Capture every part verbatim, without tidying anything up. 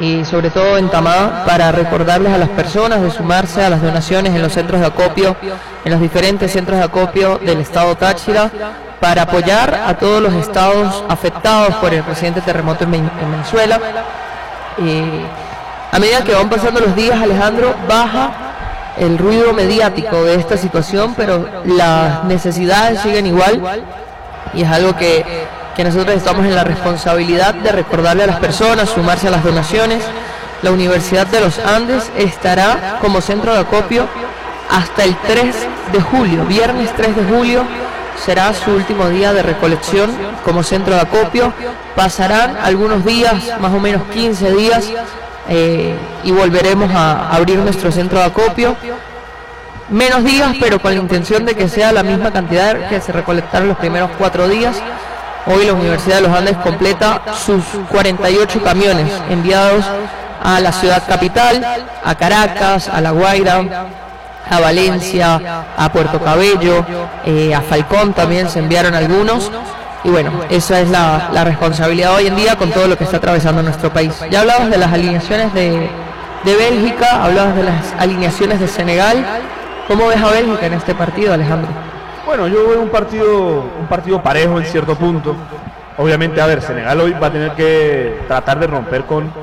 y sobre todo en Tamá, para recordarles a las personas de sumarse a las donaciones en los centros de acopio, en los diferentes centros de acopio del estado Táchira, para apoyar a todos los estados afectados por el reciente terremoto en Venezuela. Y a medida que van pasando los días, Alejandro, baja el ruido mediático de esta situación, pero las necesidades siguen igual, y es algo que, que nosotros estamos en la responsabilidad de recordarle a las personas, sumarse a las donaciones. La Universidad de los Andes estará como centro de acopio hasta el tres de julio, viernes tres de julio, será su último día de recolección como centro de acopio. Pasarán algunos días, más o menos quince días, Eh, y volveremos a abrir nuestro centro de acopio, menos días, pero con la intención de que sea la misma cantidad que se recolectaron los primeros cuatro días. Hoy la Universidad de los Andes completa sus cuarenta y ocho camiones enviados a la ciudad capital, a Caracas, a La Guaira, a Valencia, a Puerto Cabello, eh, a Falcón también se enviaron algunos. Y bueno, esa es la, la responsabilidad hoy en día con todo lo que está atravesando nuestro país. Ya hablabas de las alineaciones de, de Bélgica, hablabas de las alineaciones de Senegal. ¿Cómo ves a Bélgica en este partido, Alejandro? Bueno, yo veo un partido, un partido parejo en cierto punto. Obviamente, a ver, Senegal hoy va a tener que tratar de romper con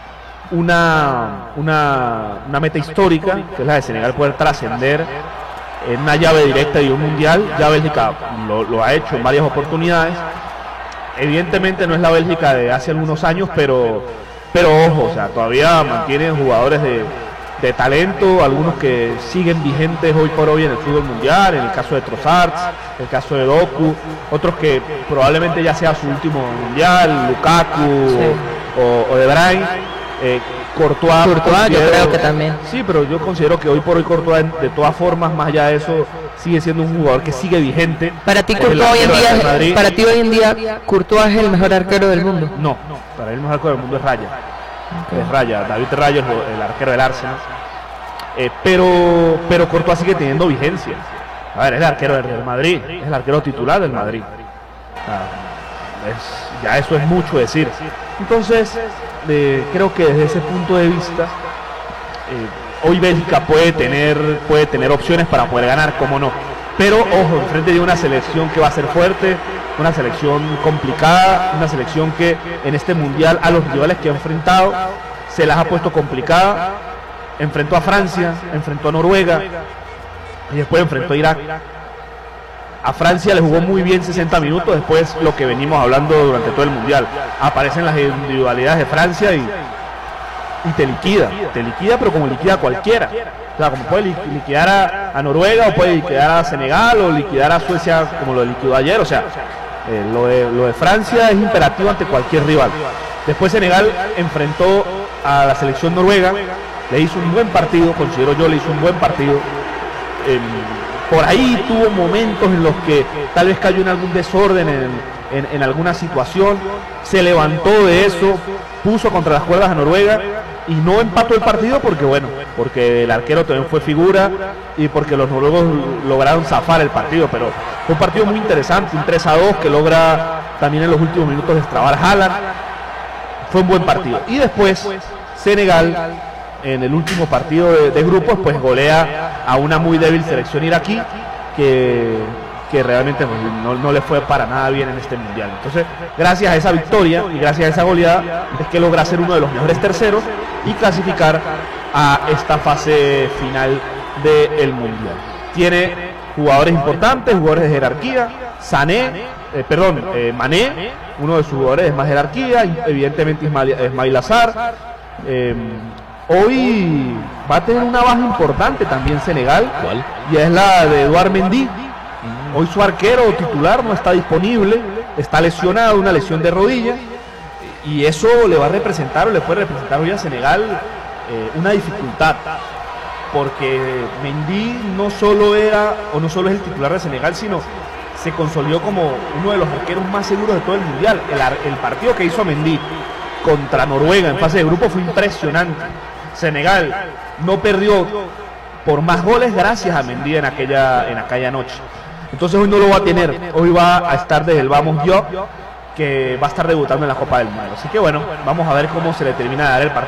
una, una, una meta histórica, que es la de Senegal poder trascender en una llave directa y un mundial. Ya Bélgica lo, lo ha hecho en varias oportunidades. Evidentemente no es la Bélgica de hace algunos años, pero, pero ojo, o sea, todavía mantienen jugadores de, de talento, algunos que siguen vigentes hoy por hoy en el fútbol mundial, en el caso de Trossard, el caso de Doku, otros que probablemente ya sea su último mundial, Lukaku, sí, o, o De Bruyne. eh, Courtois, Courtois yo creo que también. Sí, pero yo considero que hoy por hoy Courtois, de todas formas, más allá de eso, sigue siendo un jugador que sigue vigente. Para ti, Courtois hoy en día, para ti hoy en día, Courtois es el mejor arquero del mundo. No, no, para él el mejor arquero del mundo es Raya. Okay. Es Raya, David Raya es el arquero del Arsenal. Eh, pero, pero Courtois sigue teniendo vigencia. A ver, es el arquero del Real Madrid, es el arquero titular del Madrid. Ah, es, ya eso es mucho decir. Entonces, eh, creo que desde ese punto de vista, eh, hoy Bélgica puede tener, puede tener opciones para poder ganar, como no. Pero ojo, enfrente de una selección que va a ser fuerte, una selección complicada, una selección que en este mundial a los rivales que ha enfrentado se las ha puesto complicada. Enfrentó a Francia, enfrentó a Noruega y después enfrentó a Irak. A Francia le jugó muy bien sesenta minutos, después lo que venimos hablando durante todo el mundial. Aparecen las individualidades de Francia y, y te liquida, te liquida, pero como liquida a cualquiera. O sea, como puede liquidar a, a Noruega, o puede liquidar a Senegal, o liquidar a Suecia como lo liquidó ayer. O sea, eh, lo, de, lo de Francia es imperativo ante cualquier rival. Después Senegal enfrentó a la selección noruega, le hizo un buen partido, considero yo, le hizo un buen partido. Eh, por ahí tuvo momentos en los que tal vez cayó en algún desorden, en, en, en alguna situación, se levantó de eso, puso contra las cuerdas a Noruega y no empató el partido porque, bueno, porque el arquero también fue figura y porque los noruegos lograron zafar el partido, pero fue un partido muy interesante, un tres a dos que logra también en los últimos minutos destrabar Haaland. Fue un buen partido. Y después Senegal, en el último partido de, de grupos, pues golea a una muy débil selección iraquí que, que realmente pues, no, no le fue para nada bien en este mundial. Entonces, gracias a esa victoria y gracias a esa goleada es que logra ser uno de los mejores terceros y clasificar a esta fase final del mundial. Tiene jugadores importantes, jugadores de jerarquía. Sané, eh, perdón, eh, Mané, uno de sus jugadores de más jerarquía, evidentemente Ismail, Ismail Azar. Eh, Hoy va a tener una baja importante también Senegal. ¿Cuál? Y es la de Edouard Mendy. Hoy su arquero titular no está disponible, está lesionado, una lesión de rodilla, y eso le va a representar o le puede representar hoy a Senegal eh, una dificultad, porque Mendy no solo era o no solo es el titular de Senegal, sino se consolidó como uno de los arqueros más seguros de todo el mundial. El, el partido que hizo Mendy contra Noruega en fase de grupo fue impresionante. Senegal no perdió por más goles gracias a Mendy en aquella, en aquella noche. Entonces hoy no lo va a tener, hoy va a estar desde el Vamos Yo, que va a estar debutando en la Copa del Mundo. Así que bueno, vamos a ver cómo se le termina de dar el partido.